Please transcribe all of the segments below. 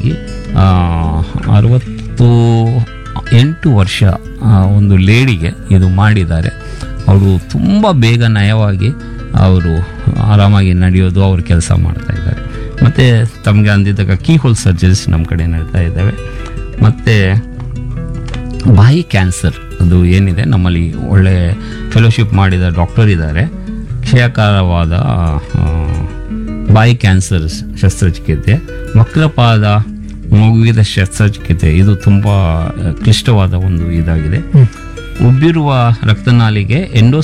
ಆಗಿ 68 ವರ್ಷ ಒಂದು ಲೇಡಿಗೆ ಇದು ಮಾಡಿದ್ದಾರೆ. ಅವರು ತುಂಬ ಬೇಗ ನಯವಾಗಿ ಅವರು ಆರಾಮಾಗಿ ನಡೆಯೋದು, ಅವರು ಕೆಲಸ ಮಾಡ್ತಾ ಇದ್ದಾರೆ. ಮತ್ತು ತಮಗೆ ಅಂದಿದ್ದಾಗ ಕೀ ಹೋಲ್ ಸರ್ಜರೀಸ್ ನಮ್ಮ ಕಡೆ ನಡೀತಾ ಇದ್ದಾವೆ. ಮತ್ತು ಬಾಯಿ ಕ್ಯಾನ್ಸರ್ ಅದು ಏನಿದೆ, ನಮ್ಮಲ್ಲಿ ಒಳ್ಳೆ ಫೆಲೋಶಿಪ್ ಮಾಡಿದ ಡಾಕ್ಟರ್ ಇದ್ದಾರೆ. ಕ್ಷಯಕಾರವಾದ ಬಾಯಿ ಕ್ಯಾನ್ಸರ್ ಶಸ್ತ್ರಚಿಕಿತ್ಸೆ, ವಕ್ರಪಾದ ಮಗುವಿದ ಶಸ್ತ್ರಚಿಕಿತ್ಸೆ, ಇದು ತುಂಬ ಕ್ಲಿಷ್ಟವಾದ ಒಂದು ಇದಾಗಿದೆ. ಉಬ್ಬಿರುವ ರಕ್ತನಾಲಿಗೆ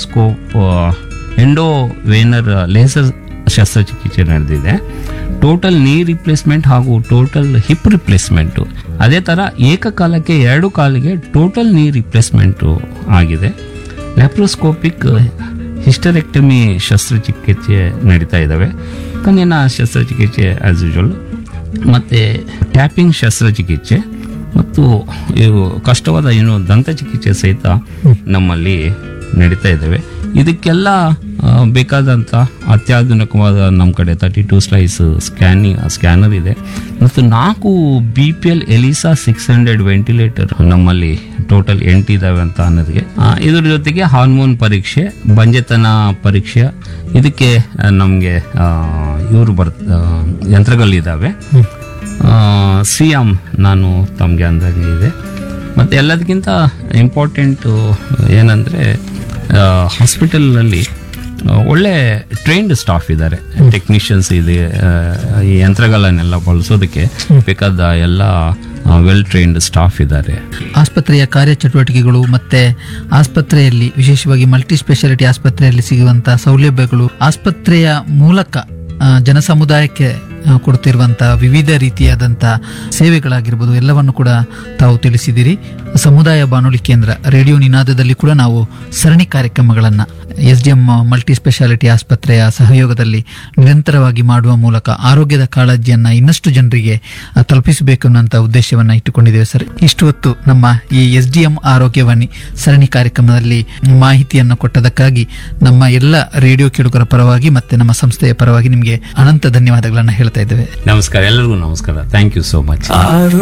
ಎಂಡೋವೇನರ್ ಲೇಸರ್ ಶಸ್ತ್ರಚಿಕಿತ್ಸೆ ನಡೆದಿದೆ. ಟೋಟಲ್ ನೀ ರಿಪ್ಲೇಸ್ಮೆಂಟ್ ಹಾಗೂ ಟೋಟಲ್ ಹಿಪ್ ರಿಪ್ಲೇಸ್ಮೆಂಟು, ಅದೇ ಥರ ಏಕಕಾಲಕ್ಕೆ 2 ಕಾಲಿಗೆ ಟೋಟಲ್ ನೀ ರಿಪ್ಲೇಸ್ಮೆಂಟು ಆಗಿದೆ. ಲ್ಯಾಪ್ರೋಸ್ಕೋಪಿಕ್ ಹಿಸ್ಟರೆಕ್ಟಮಿ ಶಸ್ತ್ರಚಿಕಿತ್ಸೆ ನಡೀತಾ ಇದ್ದಾವೆ. ಕಣ್ಣಿನ ಶಸ್ತ್ರಚಿಕಿತ್ಸೆ ಆ್ಯಸ್ ಯೂಶುವಲ್, ಮತ್ತು ಟ್ಯಾಪಿಂಗ್ ಶಸ್ತ್ರಚಿಕಿತ್ಸೆ ಮತ್ತು ಇವು ಕಷ್ಟವಾದ ದಂತಚಿಕಿತ್ಸೆ ಸಹಿತ ನಮ್ಮಲ್ಲಿ ನಡೀತಾ ಇದ್ದಾವೆ. ಇದಕ್ಕೆಲ್ಲ ಬೇಕಾದಂಥ ಅತ್ಯಾಧುನಿಕವಾದ ನಮ್ಮ ಕಡೆ 32 ಸ್ಲೈಸ್ ಸ್ಕ್ಯಾನರ್ ಇದೆ ಮತ್ತು 4 BPL ಎಲಿಸಾ 600 ವೆಂಟಿಲೇಟರ್ ನಮ್ಮಲ್ಲಿ ಟೋಟಲ್ 8 ಇದಾವೆ ಅಂತ ಅನ್ನೋದಕ್ಕೆ. ಇದ್ರ ಜೊತೆಗೆ ಹಾರ್ಮೋನ್ ಪರೀಕ್ಷೆ, ಬಂಜೆತನ ಪರೀಕ್ಷೆ, ಇದಕ್ಕೆ ನಮಗೆ ಯಂತ್ರಗಳಿದ್ದಾವೆ. ಸಿಎಂ ನಾನು ತಮಗೆ ಅಂದಂಗೆ ಇದೆ. ಮತ್ತು ಎಲ್ಲದಕ್ಕಿಂತ ಇಂಪಾರ್ಟೆಂಟು ಏನಂದರೆ ಹಾಸ್ಪಿಟಲ್ನಲ್ಲಿ ಒಳ್ಳೆ ಟ್ರೈನ್ಡ್ ಸ್ಟಾಫ್ ಇದ್ದಾರೆ, ಟೆಕ್ನಿಷಿಯನ್ಸ್ ಇದೆ. ಈ ಯಂತ್ರಗಳನ್ನೆಲ್ಲ ಬಳಸೋದಕ್ಕೆ ಬೇಕಾದ ಎಲ್ಲ ವೆಲ್ ಟ್ರೈನ್ಡ್ ಸ್ಟಾಫ್ ಇದ್ದಾರೆ. ಆಸ್ಪತ್ರೆಯ ಕಾರ್ಯಚಟುವಟಿಕೆಗಳು ಮತ್ತೆ ಆಸ್ಪತ್ರೆಯಲ್ಲಿ ವಿಶೇಷವಾಗಿ ಮಲ್ಟಿ ಸ್ಪೆಷಾಲಿಟಿ ಆಸ್ಪತ್ರೆಯಲ್ಲಿ ಸಿಗುವಂತಹ ಸೌಲಭ್ಯಗಳು, ಆಸ್ಪತ್ರೆಯ ಮೂಲಕ ಜನಸಮುದಾಯಕ್ಕೆ ಕೊಡ್ತಿರುವಂತಹ ವಿವಿಧ ರೀತಿಯಾದಂತಹ ಸೇವೆಗಳಾಗಿರ್ಬೋದು, ಎಲ್ಲವನ್ನು ಕೂಡ ತಾವು ತಿಳಿಸಿದಿರಿ. ಸಮುದಾಯ ಬಾನುಲಿ ಕೇಂದ್ರ ರೇಡಿಯೋ ನಿನಾದದಲ್ಲಿ ಕೂಡ ನಾವು ಸರಣಿ ಕಾರ್ಯಕ್ರಮಗಳನ್ನು SDM ಮಲ್ಟಿ ಸ್ಪೆಷಾಲಿಟಿ ಆಸ್ಪತ್ರೆಯ ಸಹಯೋಗದಲ್ಲಿ ನಿರಂತರವಾಗಿ ಮಾಡುವ ಮೂಲಕ ಆರೋಗ್ಯದ ಕಾಳಜಿಯನ್ನ ಇನ್ನಷ್ಟು ಜನರಿಗೆ ತಲುಪಿಸಬೇಕು ಅನ್ನುವಂಥ ಉದ್ದೇಶವನ್ನ ಇಟ್ಟುಕೊಂಡಿದ್ದೇವೆ ಸರ್. ಇಷ್ಟು ಹೊತ್ತು ನಮ್ಮ ಈ SDM ಆರೋಗ್ಯವಾಣಿ ಸರಣಿ ಕಾರ್ಯಕ್ರಮದಲ್ಲಿ ಮಾಹಿತಿಯನ್ನು ಕೊಟ್ಟದಕ್ಕಾಗಿ ನಮ್ಮ ಎಲ್ಲ ರೇಡಿಯೋ ಕೇಳುಗರ ಪರವಾಗಿ ಮತ್ತೆ ನಮ್ಮ ಸಂಸ್ಥೆಯ ಪರವಾಗಿ ನಿಮಗೆ ಅನಂತ ಧನ್ಯವಾದಗಳನ್ನು ಹೇಳ್ತಾ ಇದ್ದೇವೆ. ನಮಸ್ಕಾರ, ಎಲ್ಲರಿಗೂ ನಮಸ್ಕಾರ. Thank you so much.